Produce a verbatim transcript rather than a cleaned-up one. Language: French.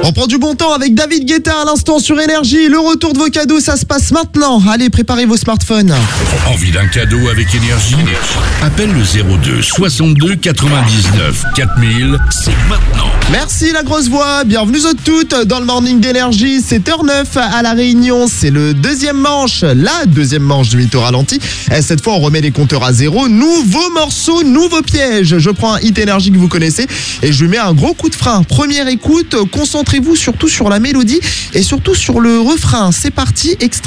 On prend du bon temps avec David Guetta à l'instant sur Énergie. Le retour de vos cadeaux, ça se passe maintenant. Allez, préparez vos smartphones. Envie d'un cadeau avec Énergie? Appelle le zéro deux soixante-deux quatre-vingt-dix-neuf quatre mille, c'est maintenant. Merci la grosse voix, bienvenue à toutes dans le Morning d'Énergie. sept heures neuf à La Réunion, c'est le deuxième manche, la deuxième manche du Mytho Ralenti. Et cette fois on remet les compteurs à zéro, nouveau morceau, nouveau piège. Je prends un hit Énergie que vous connaissez et je lui mets un gros coup de frein. Première écoute, concentrez-vous surtout sur la mélodie et surtout sur le refrain. C'est parti, extrait.